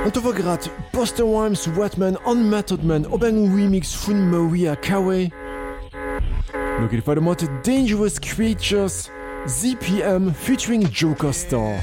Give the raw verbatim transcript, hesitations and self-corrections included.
Und da war grad Busta Rhymes, Redman an Method Man op engem Remix vun Mariah Carey. No geht weiter mat Dangerous Creatures, Z P M featuring Joker Star.